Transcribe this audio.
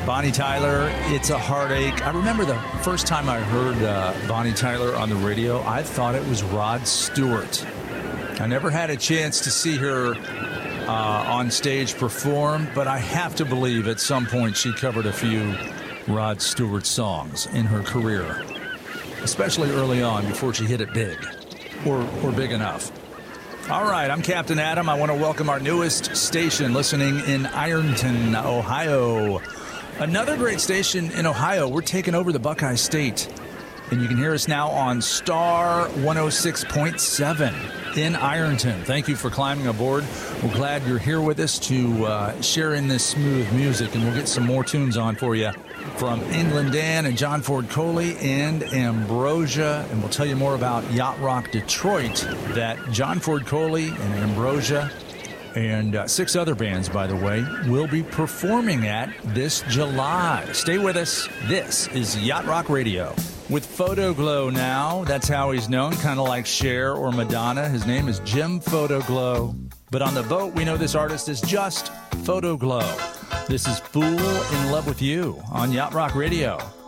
Bonnie Tyler, It's a Heartache. I remember the first time I heard Bonnie Tyler on the radio, I thought it was Rod Stewart. I never had a chance to see her on stage perform, but I have to believe at some point she covered a few Rod Stewart songs in her career, especially early on before she hit it big or big enough. All right, I'm Captain Adam. I want to welcome our newest station listening in Ironton, Ohio. Another great station in Ohio. We're taking over the Buckeye State. And you can hear us now on Star 106.7 in Ironton. Thank you for climbing aboard. We're glad you're here with us to share in this smooth music. And we'll get some more tunes on for you from England Dan and John Ford Coley and Ambrosia. And we'll tell you more about Yacht Rock Detroit that John Ford Coley and Ambrosia and 6 other bands, by the way, will be performing at this July. Stay with us. This is Yacht Rock Radio. With Photoglow now, that's how he's known, kind of like Cher or Madonna. His name is Jim Photoglow. But on the boat, we know this artist is just Photoglow. This is Fool in Love with You on Yacht Rock Radio.